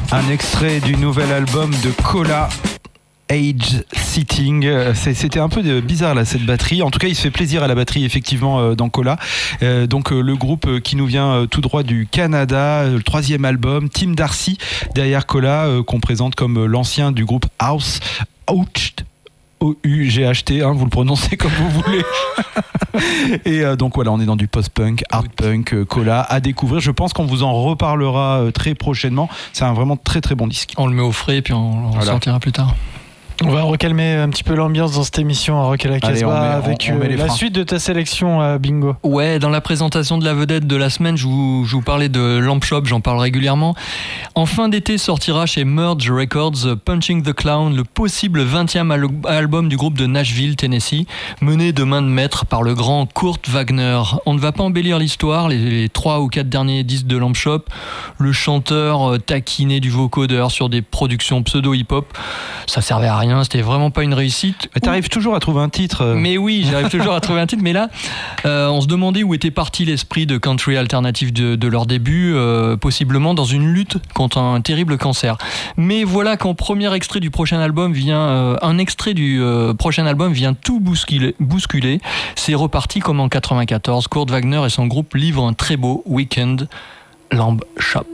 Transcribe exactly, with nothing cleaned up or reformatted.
Un extrait du nouvel album de Cola, Age Sitting. C'était un peu bizarre là, cette batterie. En tout cas, il se fait plaisir à la batterie effectivement dans Cola. Euh, donc le groupe qui nous vient tout droit du Canada, le troisième album, Tim Darcy derrière Cola, euh, qu'on présente comme l'ancien du groupe House Ouched. O U G H T, hein, vous le prononcez comme vous voulez. Et euh, donc voilà, on est dans du post-punk, art-punk, euh, Cola à découvrir. Je pense qu'on vous en reparlera euh, très prochainement. C'est un vraiment très très bon disque. On le met au frais et puis on, on voilà. sortira plus tard. On va recalmer un petit peu l'ambiance dans cette émission à Rock à la Casbah avec on, on la suite de ta sélection à Bingo. Ouais, dans la présentation de la vedette de la semaine, je vous, je vous parlais de Lamp Shop, j'en parle régulièrement. En fin d'été sortira chez Merge Records Punching the Clown, le possible vingtième al- album du groupe de Nashville, Tennessee, mené de main de maître par le grand Kurt Wagner. On ne va pas embellir l'histoire, les, les trois ou quatre derniers disques de Lamp Shop, le chanteur euh, taquiné du vocodeur sur des productions pseudo-hip-hop, ça servait à rien. C'était vraiment pas une réussite. Mais t'arrives Ouh. toujours à trouver un titre. Mais oui, j'arrive toujours à trouver un titre. Mais là, euh, on se demandait où était parti l'esprit de country alternative de, de leur début, euh, possiblement dans une lutte contre un terrible cancer. Mais voilà qu'en premier extrait du prochain album vient, euh, un extrait du euh, prochain album vient tout bousculer, bousculer. C'est reparti comme en quatre-vingt-quatorze. Kurt Wagner et son groupe livrent un très beau Weekend Lamp Shop.